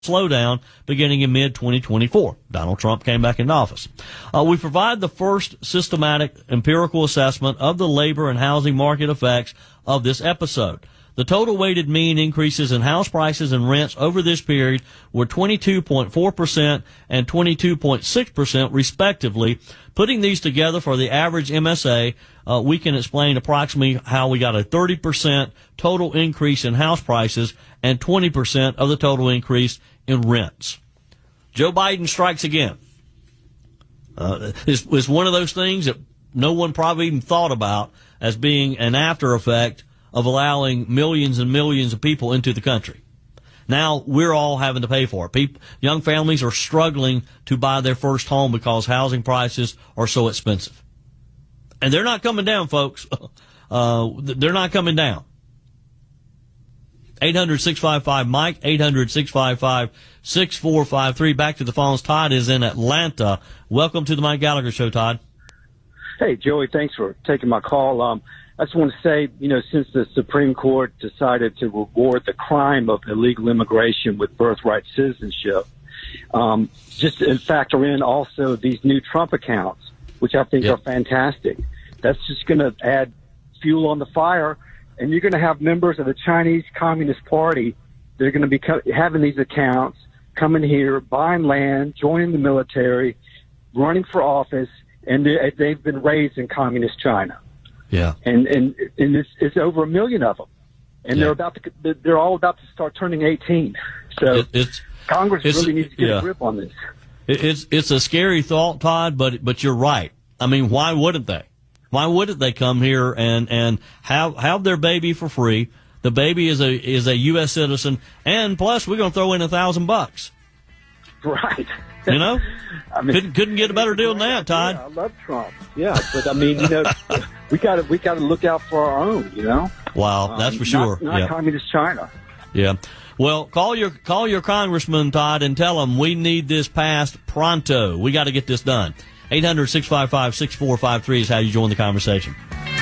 slowdown beginning in mid-2024. Donald Trump came back into office. We provide the first systematic empirical assessment of the labor and housing market effects of this episode. The total weighted mean increases in house prices and rents over this period were 22.4% and 22.6% respectively. Putting these together for the average MSA, we can explain approximately how we got a 30% total increase in house prices and 20% of the total increase in rents. Joe Biden strikes again. It's one of those things that no one probably even thought about as being an after effect of allowing millions and millions of people into the country. Now we're all having to pay for it. Young families are struggling to buy their first home because housing prices are so expensive. And they're not coming down, folks. They're not coming down. 800-655-MIKE, 800-655-6453. Back to the phones. Todd is in Atlanta. Welcome to the Mike Gallagher Show, Todd. Hey, Joey, thanks for taking my call. I just want to say, since the Supreme Court decided to reward the crime of illegal immigration with birthright citizenship, just to factor in also these new Trump accounts, which I think are fantastic. That's just going to add fuel on the fire. And you're going to have members of the Chinese Communist Party that are going to be having these accounts, coming here, buying land, joining the military, running for office, and they've been raised in communist China. Yeah. And it's over 1 million of them. And they're all about to start turning 18. So Congress really needs to get a grip on this. It's a scary thought, Todd, but you're right. I mean, why wouldn't they? Why wouldn't they come here and have their baby for free? The baby is a U.S. citizen, and plus we're going to throw in $1,000. Right. I mean, couldn't get a better deal than that, Todd. Yeah, I love Trump. Yeah, but I mean, we got to look out for our own. Wow, that's for sure. Not communist China. Yeah. Well, call your congressman, Todd, and tell him we need this passed pronto. We got to get this done. 800-655-6453 is how you join the conversation.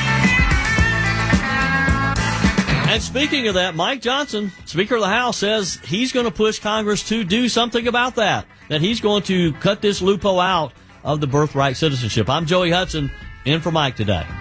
And speaking of that, Mike Johnson, Speaker of the House, says he's going to push Congress to do something about that he's going to cut this loophole out of the birthright citizenship. I'm Joey Hudson, in for Mike today.